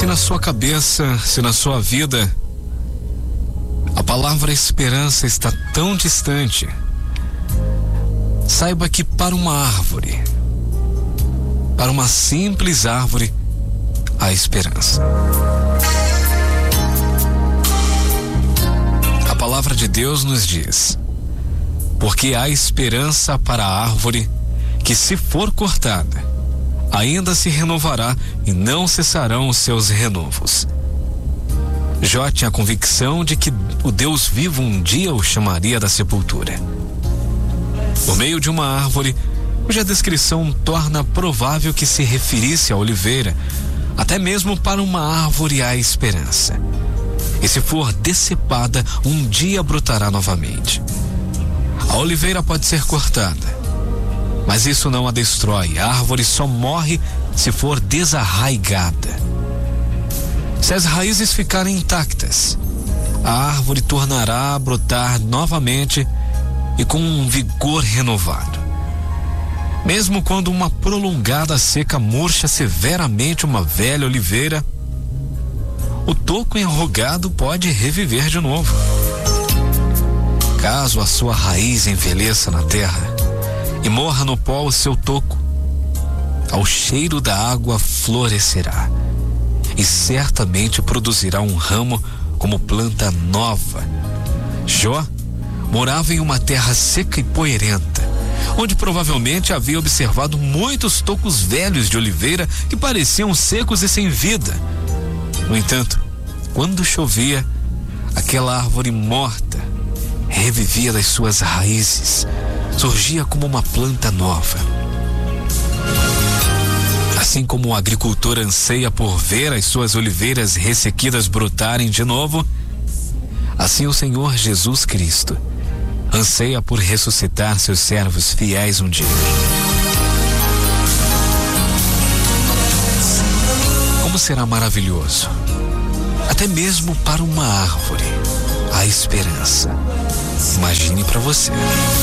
Se na sua cabeça, se na sua vida, a palavra esperança está tão distante, saiba que para uma árvore, para uma simples árvore, há esperança. A palavra de Deus nos diz: porque há esperança para a árvore que, se for cortada, ainda se renovará e não cessarão os seus renovos. Jó tinha a convicção de que o Deus vivo um dia o chamaria da sepultura. Por meio de uma árvore, cuja descrição torna provável que se referisse à oliveira, até mesmo para uma árvore há esperança. E se for decepada, um dia brotará novamente. A oliveira pode ser cortada, mas isso não a destrói. A árvore só morre se for desarraigada. Se as raízes ficarem intactas, a árvore tornará a brotar novamente e com um vigor renovado. Mesmo quando uma prolongada seca murcha severamente uma velha oliveira, o toco enrugado pode reviver de novo. Caso a sua raiz envelheça na terra e morra no pó o seu toco, ao cheiro da água florescerá e certamente produzirá um ramo como planta nova. Jó morava em uma terra seca e poeirenta, onde provavelmente havia observado muitos tocos velhos de oliveira que pareciam secos e sem vida. No entanto, quando chovia, aquela árvore morta revivia das suas raízes, surgia como uma planta nova. Assim como o agricultor anseia por ver as suas oliveiras ressequidas brotarem de novo, assim o Senhor Jesus Cristo anseia por ressuscitar seus servos fiéis um dia. Como será maravilhoso, até mesmo para uma árvore, a esperança. Imagine para você.